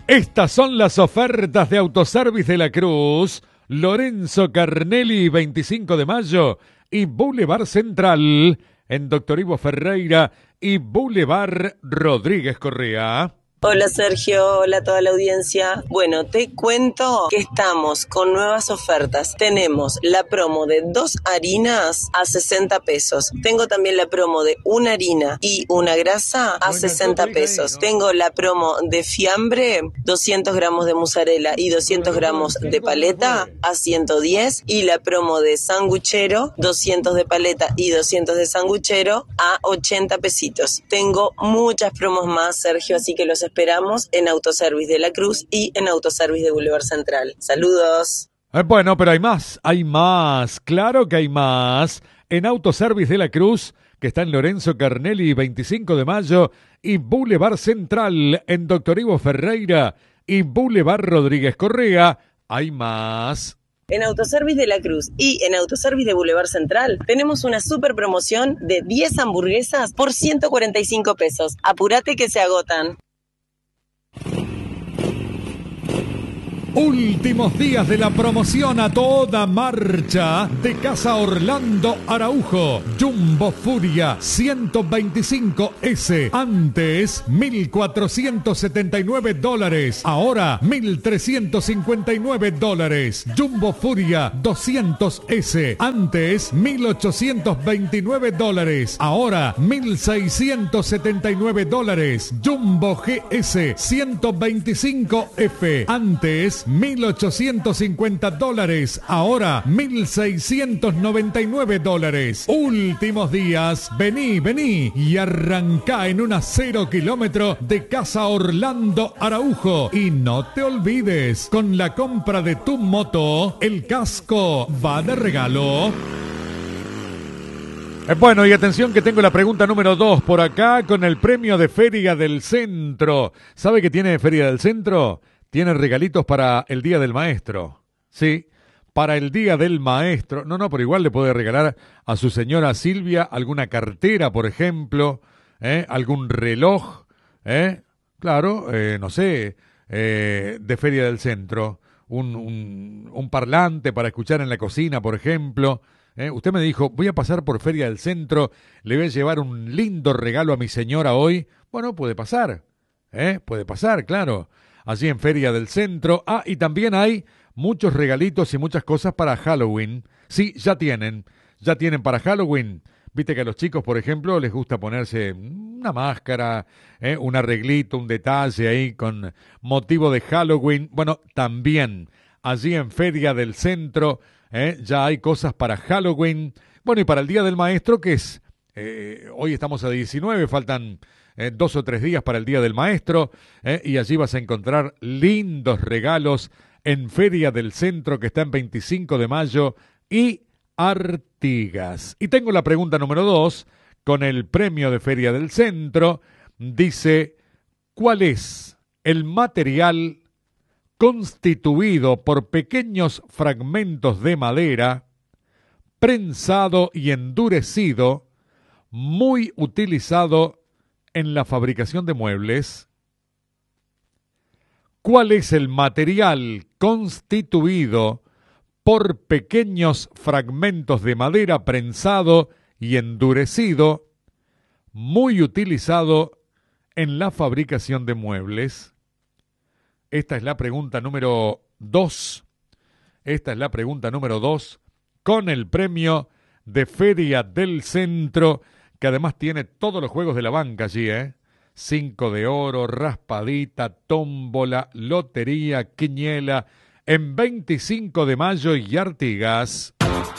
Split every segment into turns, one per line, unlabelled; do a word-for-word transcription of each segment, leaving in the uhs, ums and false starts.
Estas son las ofertas de Autoservice de la Cruz, Lorenzo Carnelli, veinticinco de mayo, y Boulevard Central, en Doctor Ivo Ferreira y Boulevard Rodríguez Correa.
Hola Sergio, hola a toda la audiencia. Bueno, te cuento que estamos con nuevas ofertas. Tenemos la promo de dos harinas a sesenta pesos. Tengo también la promo de una harina y una grasa a sesenta pesos. Tengo la promo de fiambre, doscientos gramos de mozzarella y doscientos gramos de paleta a ciento diez. Y la promo de sanguchero, doscientos de paleta y doscientos de sanguchero a ochenta pesitos. Tengo muchas promos más, Sergio, así que los esperamos en Autoservice de la Cruz y en Autoservice de Boulevard Central. Saludos.
Eh, bueno, pero hay más, hay más, claro que hay más. En Autoservice de la Cruz, que está en Lorenzo Carnelli, veinticinco de mayo, y Boulevard Central, en Doctor Ivo Ferreira y Boulevard Rodríguez Correa, hay más.
En Autoservice de la Cruz y en Autoservice de Boulevard Central tenemos una super promoción de diez hamburguesas por ciento cuarenta y cinco pesos. Apúrate que se agotan.
Últimos días de la promoción a toda marcha de Casa Orlando Araujo. Jumbo Furia ciento veinticinco ese. Antes mil cuatrocientos setenta y nueve dólares. Ahora mil trescientos cincuenta y nueve dólares. Jumbo Furia doscientos ese. Antes mil ochocientos veintinueve dólares. Ahora mil seiscientos setenta y nueve dólares. Jumbo G S ciento veinticinco F. Antes mil ochocientos cincuenta dólares, ahora mil seiscientos noventa y nueve dólares. Últimos días, vení, vení y arrancá en una cero kilómetro de Casa Orlando Araujo. Y no te olvides, con la compra de tu moto, el casco va de regalo. Eh, bueno, y atención que tengo la pregunta número dos por acá con el premio de Feria del Centro. ¿Sabe qué tiene Feria del Centro? Tiene regalitos para el Día del Maestro. Sí, para el Día del Maestro. No, no, pero igual le puede regalar a su señora Silvia alguna cartera, por ejemplo, ¿eh? Algún reloj, ¿eh? Claro, eh, no sé, eh, de Feria del Centro. Un, un, un parlante para escuchar en la cocina, por ejemplo. ¿eh? Usted me dijo, voy a pasar por Feria del Centro, le voy a llevar un lindo regalo a mi señora hoy. Bueno, puede pasar, ¿eh? Puede pasar, claro. Allí en Feria del Centro. Ah, y también hay muchos regalitos y muchas cosas para Halloween. Sí, ya tienen, ya tienen para Halloween. Viste que a los chicos, por ejemplo, les gusta ponerse una máscara, ¿eh? un arreglito, un detalle ahí con motivo de Halloween. Bueno, también allí en Feria del Centro ¿eh? ya hay cosas para Halloween. Bueno, y para el Día del Maestro, que es, eh, hoy estamos a diecinueve, faltan... Eh, dos o tres días para el Día del Maestro, eh, y allí vas a encontrar lindos regalos en Feria del Centro, que está en veinticinco de mayo, y Artigas. Y tengo la pregunta número dos, con el premio de Feria del Centro, dice, ¿cuál es el material constituido por pequeños fragmentos de madera, prensado y endurecido, muy utilizado en la fabricación de muebles? ¿Cuál es el material constituido por pequeños fragmentos de madera prensado y endurecido, muy utilizado en la fabricación de muebles? Esta es la pregunta número dos. Esta es la pregunta número dos con el premio de Feria del Centro, que además tiene todos los juegos de la banca allí, ¿eh? Cinco de oro, raspadita, tómbola, lotería, quiniela, en veinticinco de mayo y Artigas.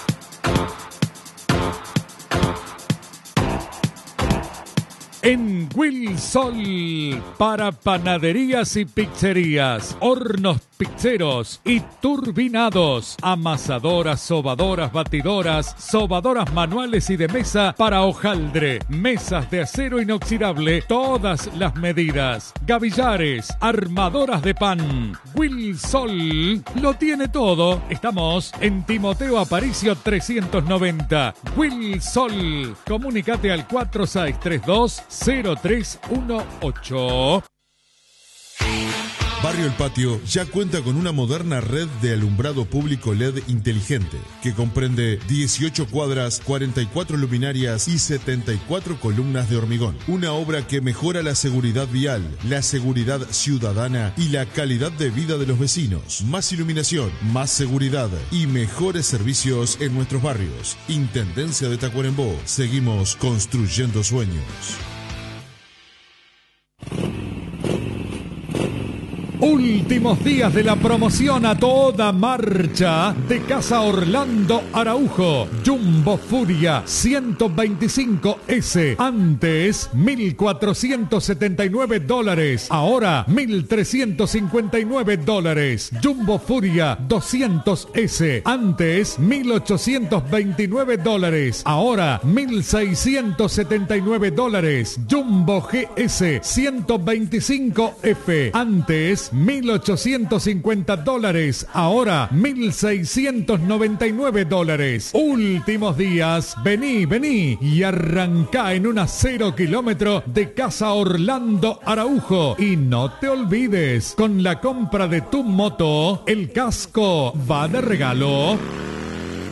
En Wilsol, para panaderías y pizzerías, hornos pizzeros y turbinados, amasadoras, sobadoras, batidoras, sobadoras manuales y de mesa para hojaldre, mesas de acero inoxidable, todas las medidas, gavillares, armadoras de pan. Wilsol lo tiene todo. Estamos en Timoteo Aparicio trescientos noventa. Wilsol, comunicate al cuatro seis tres dos cero tres uno ocho.
Barrio El Patio ya cuenta con una moderna red de alumbrado público L E D inteligente que comprende dieciocho cuadras, cuarenta y cuatro luminarias y setenta y cuatro columnas de hormigón. Una obra que mejora la seguridad vial, la seguridad ciudadana y la calidad de vida de los vecinos. Más iluminación, más seguridad y mejores servicios en nuestros barrios. Intendencia de Tacuarembó. Seguimos construyendo sueños.
Últimos días de la promoción a toda marcha de Casa Orlando Araujo. Jumbo Furia ciento veinticinco ese. Antes mil cuatrocientos setenta y nueve dólares. Ahora mil trescientos cincuenta y nueve dólares. Jumbo Furia doscientos ese. Antes mil ochocientos veintinueve dólares. Ahora mil seiscientos setenta y nueve dólares. Jumbo G S ciento veinticinco F. Antes mil ochocientos cincuenta dólares, ahora mil seiscientos noventa y nueve dólares. Últimos días, vení, vení y arrancá en un cero kilómetro de Casa Orlando Araujo. Y no te olvides, con la compra de tu moto, el casco va de regalo.